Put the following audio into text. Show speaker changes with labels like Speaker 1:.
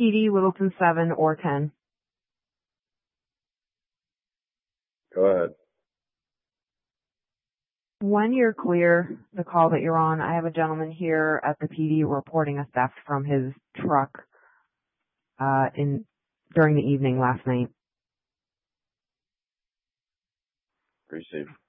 Speaker 1: PD, Littleton 7 or 10.
Speaker 2: Go ahead.
Speaker 1: When you're clear, the call that you're on, I have a gentleman here at the PD reporting a theft from his truck during the evening last night.
Speaker 2: Received.